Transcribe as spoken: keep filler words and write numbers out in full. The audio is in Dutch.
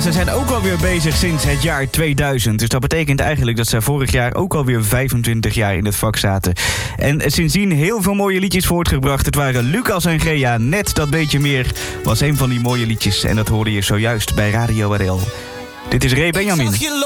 ze zijn ook alweer bezig sinds het jaar tweeduizend. Dus dat betekent eigenlijk dat ze vorig jaar ook alweer vijfentwintig jaar in het vak zaten. En sindsdien heel veel mooie liedjes voortgebracht. Het waren Lucas en Gea. Net dat beetje meer was een van die mooie liedjes. En dat hoorde je zojuist bij Radio R L. Dit is Ray Benjamin.